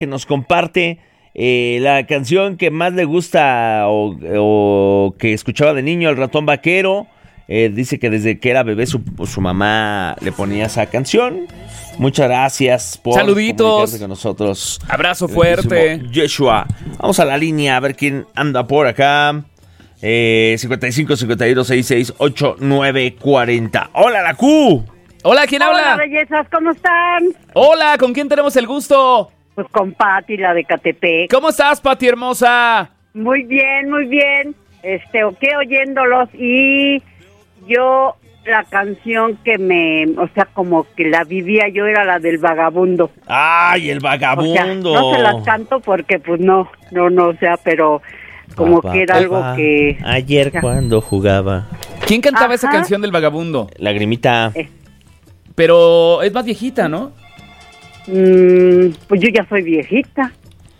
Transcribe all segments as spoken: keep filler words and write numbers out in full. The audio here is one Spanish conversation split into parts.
que nos comparte eh, la canción que más le gusta o, o que escuchaba de niño, El Ratón Vaquero. Eh, dice que desde que era bebé su, su mamá le ponía esa canción. Muchas gracias por saluditos comunicarse con nosotros. Abrazo fuerte. Yeshua. Vamos a la línea a ver quién anda por acá. Eh, cincuenta y cinco, cincuenta y dos, sesenta y seis, ochenta y nueve, cuarenta. Hola, la Q. Hola, ¿quién habla? Hola, bellezas, ¿cómo están? Hola, ¿con quién tenemos el gusto? Pues con Pati, la de Catepec. ¿Cómo estás, Pati hermosa? Muy bien, muy bien. Este, ok, oyéndolos. Y yo, la canción que me, o sea, como que la vivía yo era la del Vagabundo. Ay, el Vagabundo. O sea, no se las canto porque, pues, no, no, no, o sea, pero como Papá, que era algo papá, que... ayer o sea, cuando jugaba. ¿Quién cantaba Ajá. esa canción del Vagabundo? Lagrimita. Eh. Pero es más viejita, ¿no? mm, pues yo ya soy viejita.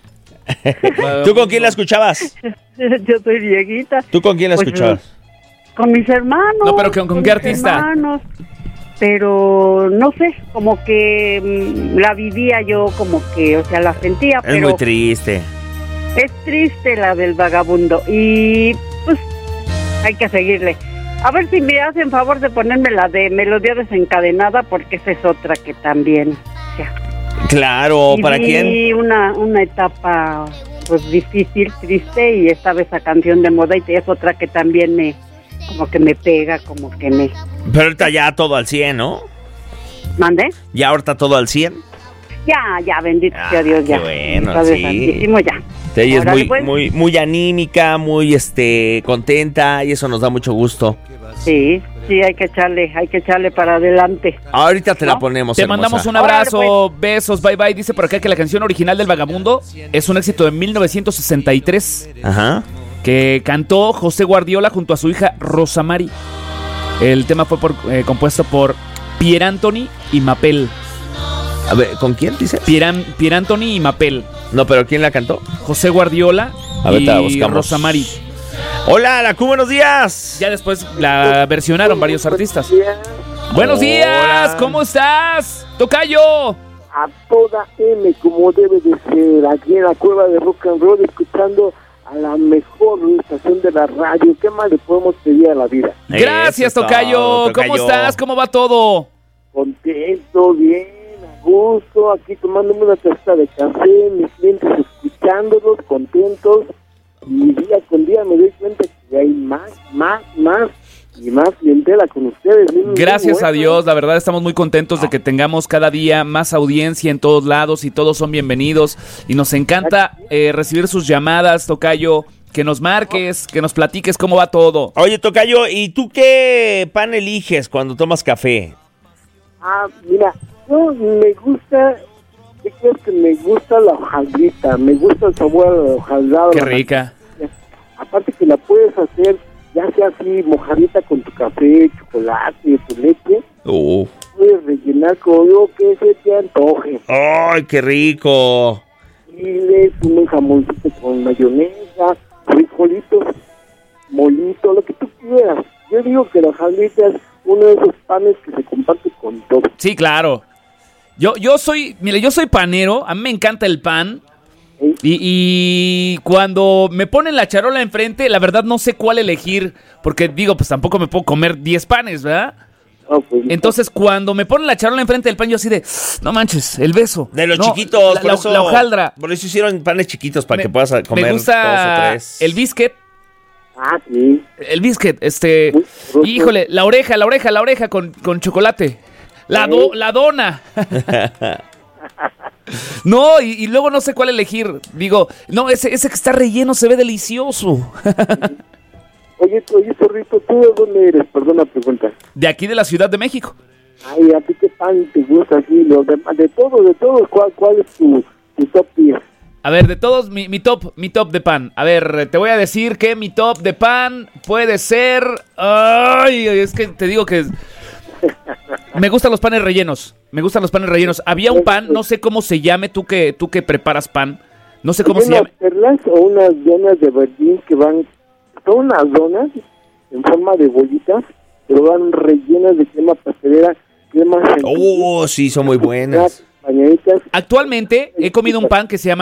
¿Tú con quién la escuchabas? Yo soy viejita. ¿Tú con quién la Pues, escuchabas? Con mis hermanos. No, pero ¿con- con qué mis artista? Hermanos. Pero no sé, como que mm, la vivía yo, como que, o sea, la sentía, Es pero muy triste. es triste la del Vagabundo. Y pues hay que seguirle. A ver si me hacen favor de ponerme la de Melodía Desencadenada, porque esa es otra que también. O sea, Claro, ¿para quién? viví una, una etapa pues difícil, triste, y estaba esa canción de moda y es otra que también me, como que me pega, como que me... Pero ahorita ya todo al cien, ¿no? ¿Mandé? Ya ahorita todo al cien. Ya, ya, bendito Ah, sea Dios, qué ya. bueno, Padre sí. Santísimo, ya. Te oyes Órale, muy, pues. muy, muy anímica, muy este contenta, y eso nos da mucho gusto. Sí, sí, hay que echarle, hay que echarle para adelante. Ahorita te la ¿No? ponemos, Te hermosa. mandamos un Órale, abrazo, besos, bye bye. Dice por acá que la canción original del Vagabundo es un éxito de mil novecientos sesenta y tres Ajá. que cantó José Guardiola junto a su hija Rosa Mari. El tema fue por, eh, compuesto por Pier Anthony y Mapel. A ver, ¿con quién dice? Pier, Pier Anthony y Mapel. No, pero ¿quién la cantó? José Guardiola A ver, te la y buscamos. Rosa Mari. Hola, la Q, buenos días. Ya después la versionaron varios artistas. Buenos Hola. días, ¿cómo estás? Tocayo. A toda M, como debe de ser, aquí en la cueva de Rock and Roll, escuchando a la mejor estación de la radio. ¿Qué más le podemos pedir a la vida? Gracias, Eso es Tocayo. todo, ¿Cómo Tocayo. estás? ¿Cómo va todo? Contento, bien, a gusto, aquí tomándome una taza de café, mis clientes escuchándolos, contentos, y día con día me doy cuenta que hay más, más, más, y más clientela con ustedes. Muy, muy Gracias a bueno. Dios, la verdad estamos muy contentos de que tengamos cada día más audiencia en todos lados y todos son bienvenidos y nos encanta eh, recibir sus llamadas, Tocayo, que nos marques, que nos platiques cómo va todo. Oye, Tocayo, ¿y tú qué pan eliges cuando tomas café? Ah, mira, yo me gusta, ¿qué crees que me gusta la hojaldrita? Me gusta el sabor a la hojaldrita. Qué rica. Aparte que la puedes hacer, ya sea así, mojadita con tu café, chocolate, tu leche, Uh. puedes rellenar con lo que se te antoje. ¡Ay, qué rico! Chiles, un jamoncito con mayonesa, frijolitos, molito, lo que tú quieras. Yo digo que la hojaldrita es uno de esos panes que se comparte con todo. Sí, claro. Yo, yo soy, mire, yo soy panero, a mí me encanta el pan. ¿Sí? Y, y cuando me ponen la charola enfrente, la verdad no sé cuál elegir, porque digo, pues tampoco me puedo comer diez panes, ¿verdad? Ah, pues, Entonces, cuando me ponen la charola enfrente del pan, yo así de, no manches, el beso. De los No, chiquitos, la, por la- eso, la hojaldra. Por eso hicieron panes chiquitos para Me- que puedas comer Me dos gusta o tres. el biscuit, ah, sí. el biscuit, este, Muy sabroso. híjole, la oreja, la oreja, la oreja con, con chocolate. La, do- la dona. No, y, y luego no sé cuál elegir. Digo, no, ese, ese que está relleno se ve delicioso. Oye, oye, Zorrito, ¿tú de dónde eres? Perdón la pregunta. De aquí de la Ciudad de México. Ay, ¿a ti qué pan te gusta así? Lo de, de todo, de todo, ¿cuál, cuál es tu, tu top diez? A ver, de todos, mi, mi top, mi top de pan. A ver, te voy a decir que mi top de pan puede ser... Ay, es que te digo que... Me gustan los panes rellenos. Me gustan los panes rellenos. Había un pan, no sé cómo se llame, tú que, tú que preparas pan. No sé cómo se ¿Unas llama. perlas o unas donas de verdín que van... Son unas donas en forma de bolitas, pero van rellenas de crema pastelera, crema... Oh, sí, son muy buenas. mañanitas. Actualmente he comido un pan que se llama